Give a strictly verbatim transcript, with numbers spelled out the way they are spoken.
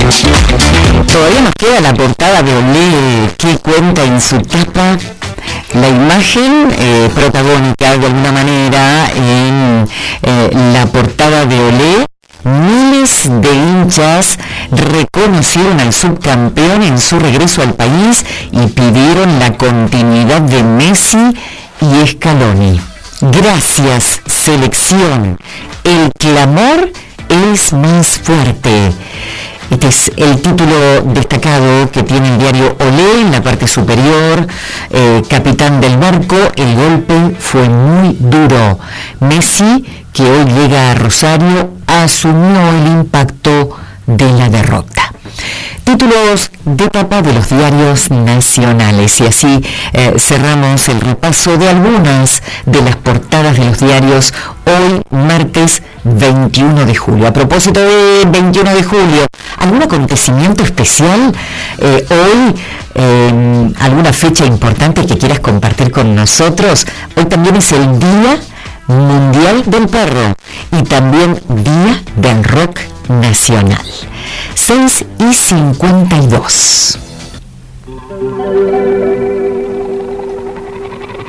Todavía nos queda la portada de Olé, que cuenta en su tapa la imagen eh, protagónica de alguna manera en eh, la portada de Olé. Miles de hinchas reconocieron al subcampeón en su regreso al país y pidieron la continuidad de Messi y Scaloni. Gracias, selección. El clamor es más fuerte. Este es el título destacado que tiene el diario Olé en la parte superior. Eh, capitán del barco, el golpe fue muy duro. Messi, que hoy llega a Rosario, asumió el impacto de la derrota. Títulos de tapa de los diarios nacionales, y así eh, cerramos el repaso de algunas de las portadas de los diarios hoy, martes veintiuno de julio. A propósito de veintiuno de julio, ¿algún acontecimiento especial eh, hoy? Eh, ¿Alguna fecha importante que quieras compartir con nosotros? Hoy también es el Día Mundial del Perro y también Día del Rock Nacional. seis y cincuenta y dos.